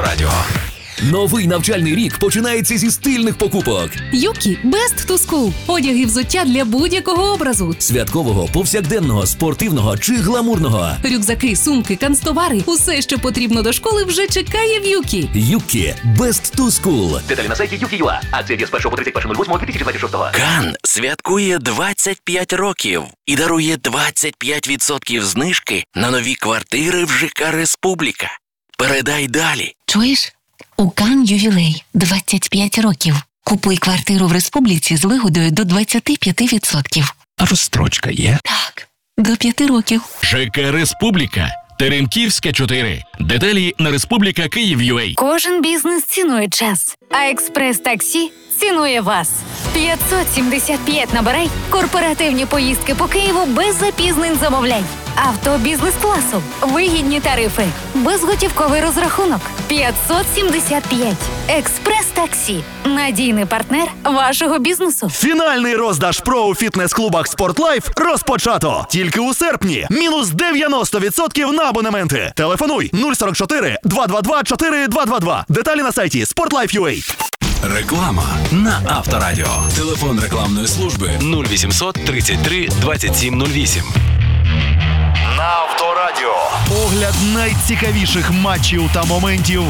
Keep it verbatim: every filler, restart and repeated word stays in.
Авторадіо. Новий навчальний рік починається зі стильних покупок. Юкі Best to School. Одяг і взуття для будь-якого образу. Святкового, повсякденного, спортивного чи гламурного. Рюкзаки, сумки, канцтовари. Усе, що потрібно до школи, вже чекає в Юкі. Юкі Best to School. Деталі на сайті юкі точка ю а. Акція діє з першого по тридцять перше лютого дві тисячі двадцять шостого. Кан святкує двадцять п'ять років і дарує двадцять п'ять відсотків знижки на нові квартири в ЖК «Республіка». Передай далі. Чуєш? У Кан ювілей двадцять п'ять років. Купуй квартиру в Республіці з вигодою до двадцять п'ять відсотків. А розстрочка є? Так, до п'яти років. ЖК «Республіка». Теремківська, чотири. Деталі на республіка Київ.ua. Кожен бізнес цінує час, а експрес-таксі цінує вас. п'ятсот сімдесят п'ять набирай корпоративні поїздки по Києву без запізнень замовлянь. Авто бізнес-класу, вигідні тарифи, безготівковий розрахунок. п'ятсот сімдесят п'ять. Експрес-таксі. Надійний партнер вашого бізнесу. Фінальний роздаж ПРО у фітнес-клубах «Спортлайф» розпочато. Тільки у серпні. Мінус дев'яносто відсотків на абонементи. Телефонуй нуль сорок чотири два два два чотири два два два. Деталі на сайті спортлайф точка ю а. Реклама на Авторадіо. Телефон рекламної служби нуль вісімсот тридцять три двадцять сім нуль вісім. На Авторадіо. Огляд найцікавіших матчів та моментів